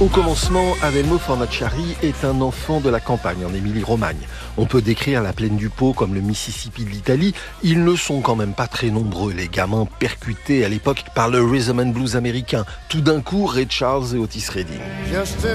Au commencement, Adelmo Fornaciari est un enfant de la campagne en Émilie-Romagne. On peut décrire la plaine du Pô comme le Mississippi de l'Italie. Ils ne sont quand même pas très nombreux, les gamins percutés à l'époque par le rhythm and blues américain. Tout d'un coup, Ray Charles et Otis Redding.